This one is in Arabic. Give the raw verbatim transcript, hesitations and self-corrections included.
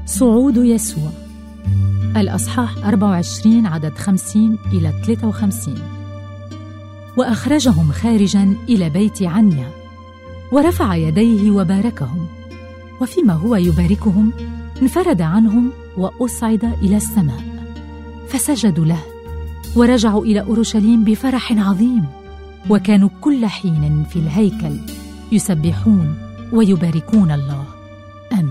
صعود يسوع، الأصحاح أربعة وعشرين عدد خمسين إلى ثلاثة وخمسين. وأخرجهم خارجاً إلى بيت عنيا، ورفع يديه وباركهم، وفيما هو يباركهم انفرد عنهم وأصعد إلى السماء، فسجدوا له ورجعوا إلى أورشليم بفرح عظيم، وكانوا كل حين في الهيكل يسبحون ويباركون الله.